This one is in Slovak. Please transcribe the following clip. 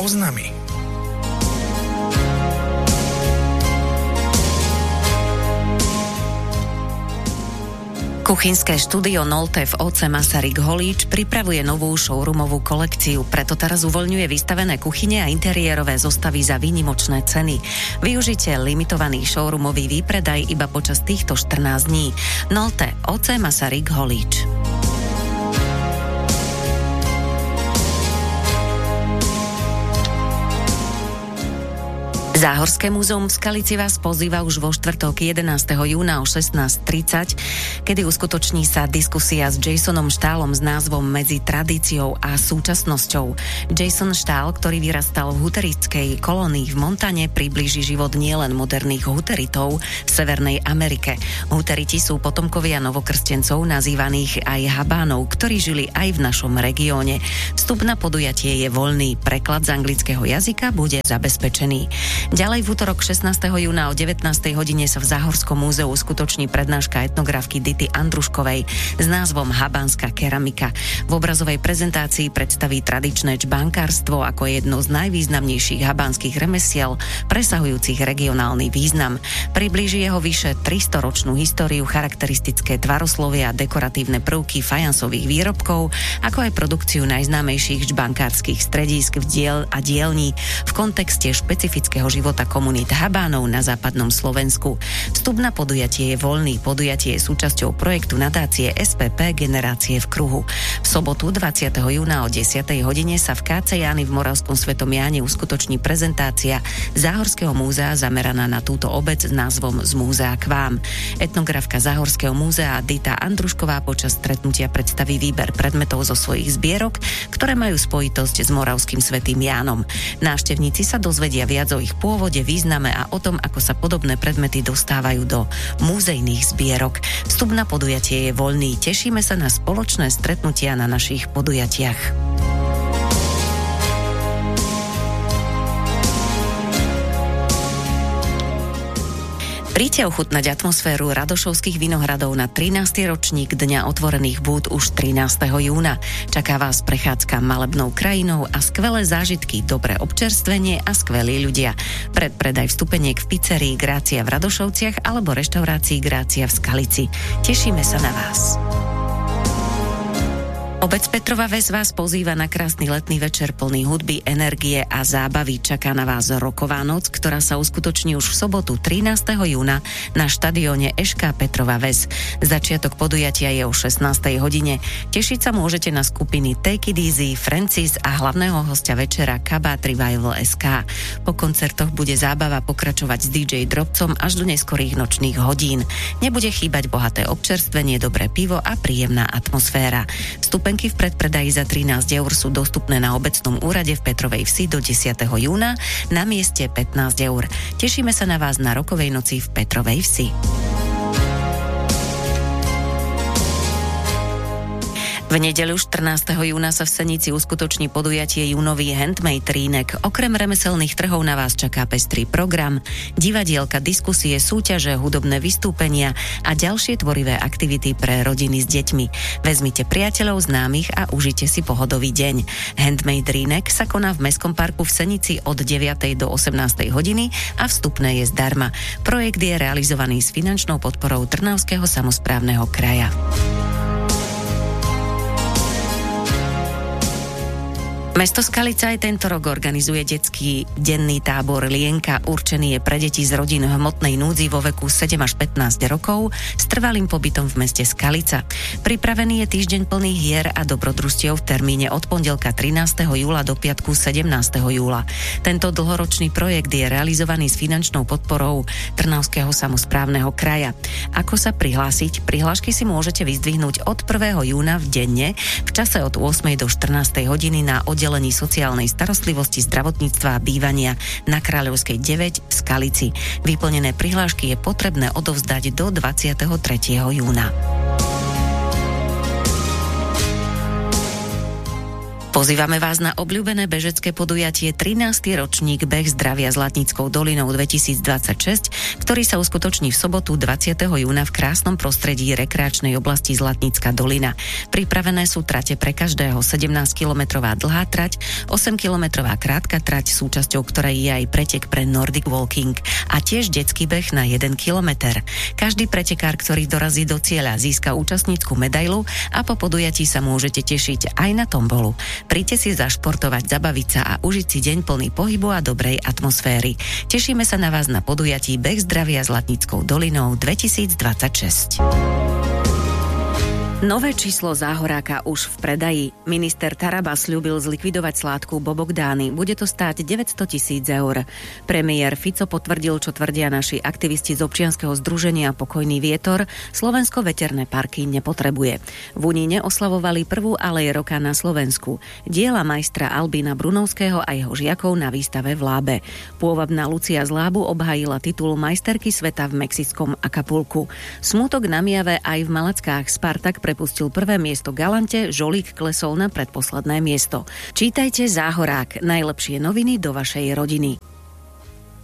oznami. Kuchynské štúdio Nolte v OC Masaryk Holíč pripravuje novú showroomovú kolekciu, preto teraz uvoľňuje vystavené kuchyne a interiérové zostavy za výnimočné ceny. Využite limitovaný showroomový výpredaj iba počas týchto 14 dní. Nolte, OC Masaryk Holíč. Záhorské múzeum v Skalici vás pozýva už vo štvrtok 11. júna o 16:30, kedy uskutoční sa diskusia s Jasonom Štálom s názvom Medzi tradíciou a súčasnosťou. Jason Štál, ktorý vyrastal v huterickej kolónii v Montane, priblíži život nielen moderných huteritov v Severnej Amerike. Huteriti sú potomkovia novokrstencov nazývaných aj Habánov, ktorí žili aj v našom regióne. Vstup na podujatie je voľný, preklad z anglického jazyka bude zabezpečený. Ďalej v útorok 16. júna o 19. hodine sa v Záhorskom múzeu uskutoční prednáška etnografky Dity Andruškovej s názvom Habánska keramika. V obrazovej prezentácii predstaví tradičné čbankárstvo ako jedno z najvýznamnejších habánskych remesiel, presahujúcich regionálny význam. Priblíži jeho vyše 300-ročnú históriu, charakteristické tvaroslovia a dekoratívne prvky fajansových výrobkov, ako aj produkciu najznámejších čbankárskych stredísk a dielní v kontexte špecifického života komunít Habánov na západnom Slovensku. Vstup na podujatie je voľný. Podujatie je súčasťou projektu nadácie SPP Generácie v kruhu. V sobotu 20. júna o 10. hodine sa v KC Jány v Moravskom Svetom Jáne uskutoční prezentácia Záhorského múzea zameraná na túto obec s názvom Z múzea k vám. Etnografka Záhorského múzea Dita Andrušková počas stretnutia predstaví výber predmetov zo svojich zbierok, ktoré majú spojitosť s Moravským Svätým Jánom. Návštevníci sa dozvedia viac o ich pôvode, význame a o tom, ako sa podobné predmety dostávajú do múzejných zbierok. Vstup na podujatie je voľný. Tešíme sa na spoločné stretnutia na našich podujatiach. Príďte ochutnať atmosféru Radošovských vinohradov na 13. ročník Dňa otvorených búd už 13. júna. Čaká vás prechádzka malebnou krajinou a skvelé zážitky, dobré občerstvenie a skvelí ľudia. Predpredaj vstupeniek v pizzerii Grácia v Radošovciach alebo reštaurácii Grácia v Skalici. Tešíme sa na vás. Obec Petrova Ves vás pozýva na krásny letný večer plný hudby, energie a zábavy. Čaká na vás roková noc, ktorá sa uskutoční už v sobotu 13. júna na štadióne ŠK Petrova Ves. Začiatok podujatia je o 16. hodine. Tešiť sa môžete na skupiny Take It Easy, Francis a hlavného hostia večera Kabát Revival SK. Po koncertoch bude zábava pokračovať s DJ Drobcom až do neskorých nočných hodín. Nebude chýbať bohaté občerstvenie, dobré pivo a príjemná atmosféra. Vstupenky v predpredaji za 13 eur sú dostupné na obecnom úrade v Petrovej Vsi do 10. júna, na mieste 15 eur. Tešíme sa na vás na rokovej noci v Petrovej Vsi. V nedeľu 14. júna sa v Senici uskutoční podujatie Júnový handmade rínek. Okrem remeselných trhov na vás čaká pestrý program, divadielka, diskusie, súťaže, hudobné vystúpenia a ďalšie tvorivé aktivity pre rodiny s deťmi. Vezmite priateľov, známych a užite si pohodový deň. Handmade rínek sa koná v Mestskom parku v Senici od 9. do 18. hodiny a vstupné je zdarma. Projekt je realizovaný s finančnou podporou Trnavského samosprávneho kraja. Mesto Skalica aj tento rok organizuje detský denný tábor Lienka. Určený je pre deti z rodín v hmotnej núdzi vo veku 7 až 15 rokov s trvalým pobytom v meste Skalica. Pripravený je týždeň plný hier a dobrodružstiev v termíne od pondelka 13. júla do piatku 17. júla. Tento dlhoročný projekt je realizovaný s finančnou podporou Trnavského samosprávneho kraja. Ako sa prihlásiť? Prihlášky si môžete vyzdvihnúť od 1. júna v denne v čase od 8. do 14. hodiny na oddelení sociálnej starostlivosti, zdravotníctva a bývania na Kráľovskej 9 v Skalici. Vyplnené prihlášky je potrebné odovzdať do 23. júna. Pozývame vás na obľúbené bežecké podujatie 13. ročník Beh zdravia s Zlatníckou dolinou 2026, ktorý sa uskutoční v sobotu 20. júna v krásnom prostredí rekreačnej oblasti Zlatnícka dolina. Pripravené sú trate pre každého: 17-kilometrová dlhá trať, 8-kilometrová krátka trať, súčasťou ktorej je aj pretek pre Nordic Walking a tiež detský beh na 1 kilometer. Každý pretekár, ktorý dorazí do cieľa, získa účastnícku medailu a po podujatí sa môžete tešiť aj na tombolu. Príďte si zašportovať, zabaviť sa a užiť si deň plný pohybu a dobrej atmosféry. Tešíme sa na vás na podujatí Beh zdravia s Zlatníckou dolinou 2026. Nové číslo Záhoráka už v predaji. Minister Taraba sľúbil zlikvidovať skládku Bobogdány. Bude to stáť 900 000 eur. Premiér Fico potvrdil, čo tvrdia naši aktivisti z občianskeho združenia Pokojný vietor. Slovensko veterné parky nepotrebuje. V Uníne oslavovali prvú alej roka na Slovensku. Diela majstra Albína Brunovského a jeho žiakov na výstave v Lábe. Pôvabná Lucia z Lábu obhájila titul majsterky sveta v mexickom Acapulku. Smútok na Miave aj v Malackách. Spartak prepustil prvé miesto Galante, Žolík klesol na predposledné miesto. Čítajte Záhorák, najlepšie noviny do vašej rodiny.